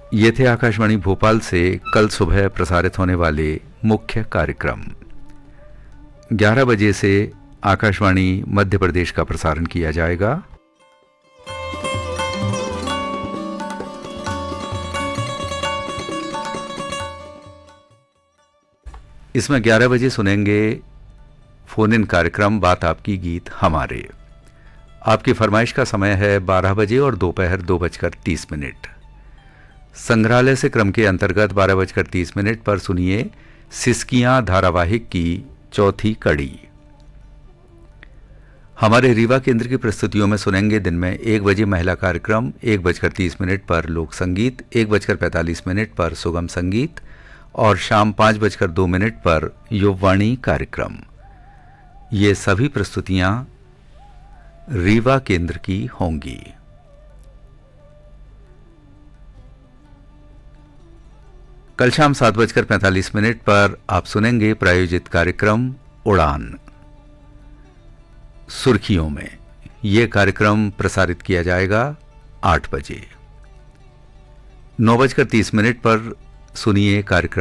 ये थे आकाशवाणी भोपाल से कल सुबह प्रसारित होने वाले मुख्य कार्यक्रम। 11 बजे से आकाशवाणी मध्य प्रदेश का प्रसारण किया जाएगा। इसमें 11 बजे सुनेंगे फोन इन कार्यक्रम बात आपकी गीत हमारे। आपकी फरमाइश का समय है 12 बजे और दोपहर 2:30। संग्रहालय से क्रम के अंतर्गत 12:30 पर सुनिए सिसकियां धारावाहिक की चौथी कड़ी। हमारे रीवा केंद्र की प्रस्तुतियों में सुनेंगे दिन में 1 बजे महिला कार्यक्रम, 1:30 पर लोक संगीत, 1:45 पर सुगम संगीत और शाम 5:02 पर युववाणी कार्यक्रम। ये सभी प्रस्तुतियां रीवा केंद्र की होंगी। कल शाम 7:45 पर आप सुनेंगे प्रायोजित कार्यक्रम उड़ान सुर्खियों में। यह कार्यक्रम प्रसारित किया जाएगा 8 बजे। 9:30 पर सुनिए कार्यक्रम